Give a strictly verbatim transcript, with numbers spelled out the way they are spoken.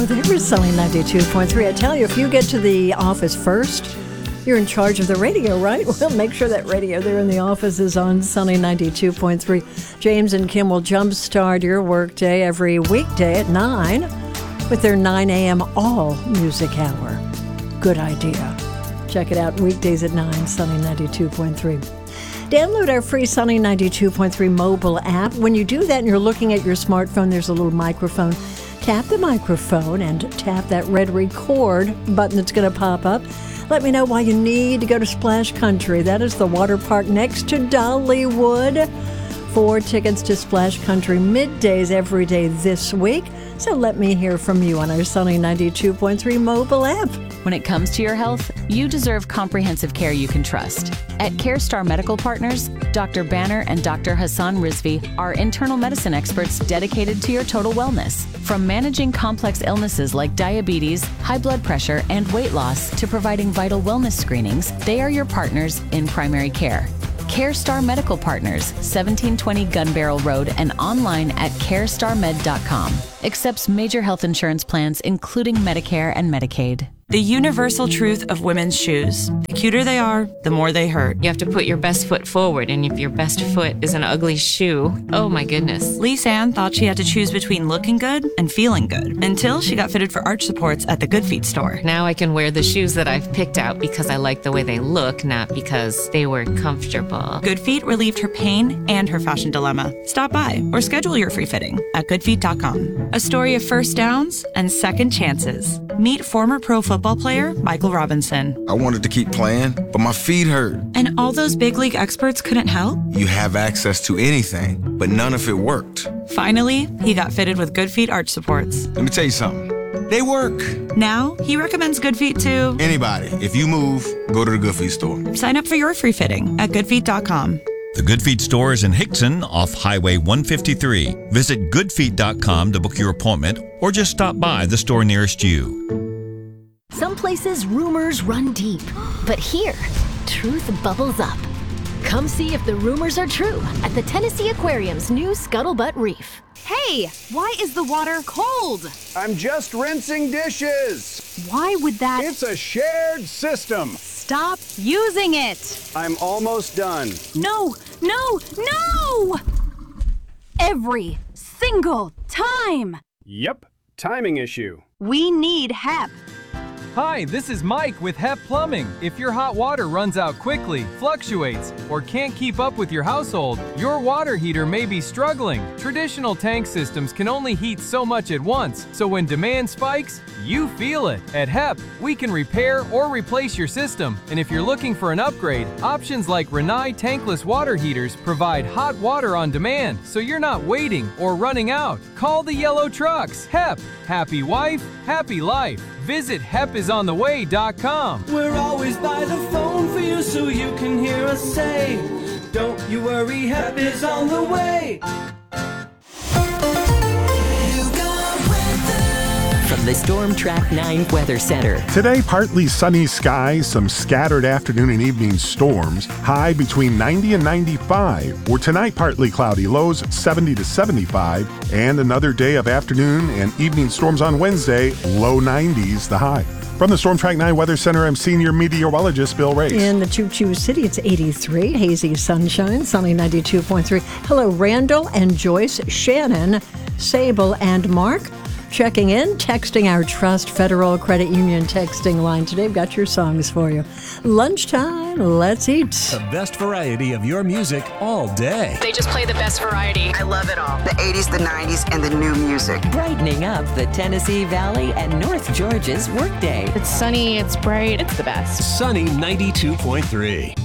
There's Sunny ninety-two point three. I tell you, if you get to the office first, you're in charge of the radio, right? Well, make sure that radio there in the office is on Sunny ninety-two point three. James and Kim will jumpstart your workday every weekday at nine with their nine a.m. all music hour. Good idea. Check it out weekdays at nine, Sunny ninety-two point three. Download our free Sunny ninety-two point three mobile app. When you do that and you're looking at your smartphone, there's a little microphone. Tap the microphone and tap that red record button that's going to pop up. Let me know why you need to go to Splash Country. That is the water park next to Dollywood. Four tickets to Splash Country middays every day this week. So let me hear from you on our Sunny ninety-two point three mobile app. When it comes to your health, you deserve comprehensive care you can trust. At CareStar Medical Partners, Doctor Banner and Doctor Hassan Rizvi are internal medicine experts dedicated to your total wellness. From managing complex illnesses like diabetes, high blood pressure, and weight loss to providing vital wellness screenings, they are your partners in primary care. CareStar Medical Partners, seventeen twenty Gun Barrel Road, and online at care star med dot com. Accepts major health insurance plans, including Medicare and Medicaid. The universal truth of women's shoes. The cuter they are, the more they hurt. You have to put your best foot forward, and if your best foot is an ugly shoe, oh my goodness. Lise Ann thought she had to choose between looking good and feeling good until she got fitted for arch supports at the Good Feet store. Now I can wear the shoes that I've picked out because I like the way they look, not because they were comfortable. Good Feet relieved her pain and her fashion dilemma. Stop by or schedule your free fitting at good feet dot com. A story of first downs and second chances. Meet former pro football player Michael Robinson. I wanted to keep playing, but my feet hurt. And all those big league experts couldn't help? You have access to anything, but none of it worked. Finally, he got fitted with Good Feet arch supports. Let me tell you something. They work. Now, he recommends Good Feet to anybody. If you move, go to the Good Feet store. Sign up for your free fitting at good feet dot com. The Good Feet store is in Hickson off Highway one fifty-three. Visit good feet dot com to book your appointment or just stop by the store nearest you. Some places rumors run deep, but here, truth bubbles up. Come see if the rumors are true at the Tennessee Aquarium's new Scuttlebutt Reef. Hey, why is the water cold? I'm just rinsing dishes. Why would that? It's a shared system. Stop using it. I'm almost done. No, no, no! Every single time. Yep, timing issue. We need H E P. Hi, this is Mike with H E P Plumbing. If your hot water runs out quickly, fluctuates, or can't keep up with your household, your water heater may be struggling. Traditional tank systems can only heat so much at once, so when demand spikes, you feel it. At H E P, we can repair or replace your system. And if you're looking for an upgrade, options like Rinnai tankless water heaters provide hot water on demand, so you're not waiting or running out. Call the yellow trucks. H E P. Happy wife, happy life. Visit hep is on the way dot com. We're always by the phone for you so you can hear us say, don't you worry, H E P is on the way. From the Storm Track nine Weather Center. Today, partly sunny skies, some scattered afternoon and evening storms, high between ninety and ninety-five. Or tonight, partly cloudy, lows seventy to seventy-five. And another day of afternoon and evening storms on Wednesday, low nineties, the high. From the Storm Track nine Weather Center, I'm senior meteorologist Bill Race. In the Choo Choo City, it's eighty-three, hazy sunshine, sunny ninety-two point three. Hello, Randall and Joyce, Shannon, Sable, and Mark. Checking in, texting our Trust Federal Credit Union texting line. Today, we've got your songs for you. Lunchtime, let's eat. The best variety of your music all day. They just play the best variety. I love it all. The eighties, the nineties, and the new music. Brightening up the Tennessee Valley and North Georgia's workday. It's sunny, it's bright, it's the best. Sunny ninety-two point three.